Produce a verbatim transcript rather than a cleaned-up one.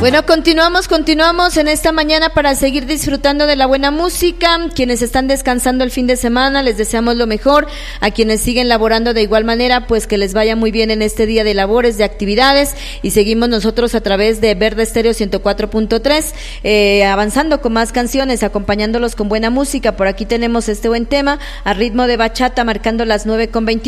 Bueno, continuamos, continuamos en esta mañana para seguir disfrutando de la buena música. Quienes están descansando el fin de semana, les deseamos lo mejor. A quienes siguen laborando de igual manera, pues que les vaya muy bien en este día de labores, de actividades. Y seguimos nosotros a través de Verde Estéreo ciento cuatro punto tres, eh, avanzando con más canciones, acompañándolos con buena música. Por aquí tenemos este buen tema, a ritmo de bachata, marcando las nueve con veinte.